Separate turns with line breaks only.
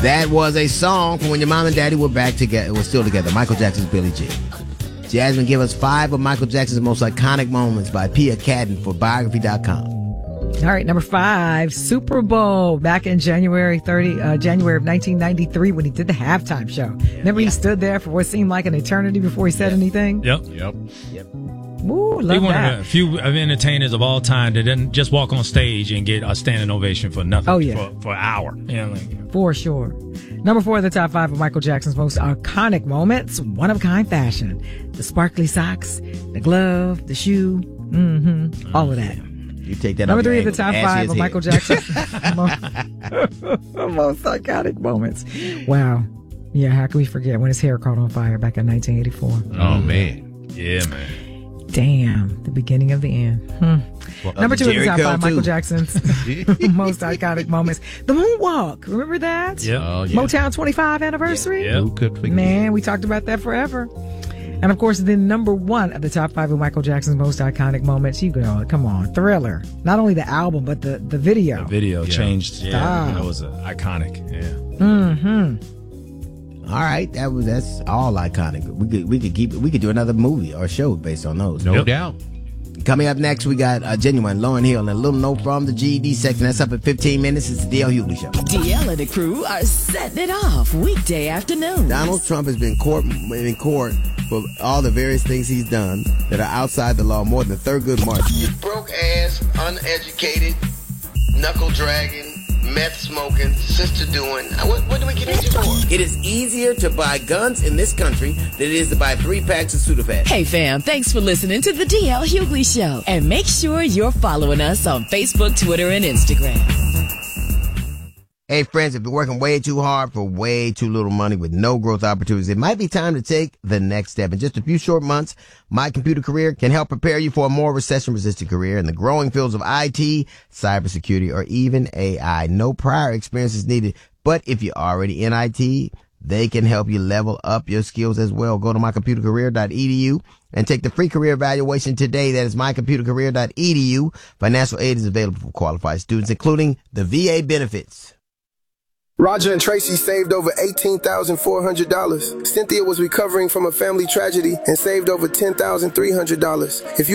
That was a song from when your mom and daddy were still together. Michael Jackson's Billie Jean. Jasmine, give us 5 of Michael Jackson's most iconic moments by Pia Cadden for Biography.com.
All right, number 5, Super Bowl back in January of 1993 when he did the halftime show. Remember he stood there for what seemed like an eternity before he said anything?
Yep.
Ooh, love
He one
that.
of the few entertainers of all time that didn't just walk on stage and get a standing ovation for nothing.
Oh, yeah.
For an hour.
For sure. Number 4 of the top 5 of Michael Jackson's most iconic moments, one-of-a-kind fashion. The sparkly socks, the glove, the shoe, all of that.
You take that.
Number 3 of the top 5 of Michael Jackson's most iconic moments. Wow. Yeah, how can we forget when his hair caught on fire back in 1984?
Oh, man.
Yeah, man.
Damn, the beginning of the end.
Well,
Number 2 of the top 5
too.
Michael Jackson's most iconic moments. The moonwalk. Remember that?
Yeah.
Oh, yeah.
Motown 25 anniversary?
Yeah.
Who could forget?
Man, we talked about that forever. And of course, the number 1 of the top 5 of Michael Jackson's most iconic moments. You go, come on, Thriller. Not only the album, but the video.
The video changed. Yeah,
Stop.
that was iconic. Yeah.
All right, that's all iconic. We could do another movie or show based on those.
No doubt.
Coming up next, we got Genuine, Lauryn Hill, and a little note from the GED section. That's up at 15 minutes. It's the DL Hughley Show.
DL and the crew are setting it off weekday afternoons.
Donald Trump has been in court for all the various things he's done that are outside the law more than Thurgood Marshall.
You broke ass, uneducated, knuckle dragging, meth smoking, sister doing. What do we get into for?
It is easier to buy guns in this country than it is to buy 3 packs of Sudafed.
Hey fam, thanks for listening to the DL Hughley Show. And make sure you're following us on Facebook, Twitter, and Instagram.
Hey friends, if you're working way too hard for way too little money with no growth opportunities, it might be time to take the next step. In just a few short months, My Computer Career can help prepare you for a more recession-resistant career in the growing fields of IT, cybersecurity, or even AI. No prior experience is needed, but if you're already in IT, they can help you level up your skills as well. Go to mycomputercareer.edu and take the free career evaluation today. That is mycomputercareer.edu. Financial aid is available for qualified students, including the VA benefits.
Roger and Tracy saved over $18,400. Cynthia was recovering from a family tragedy and saved over $10,300. If you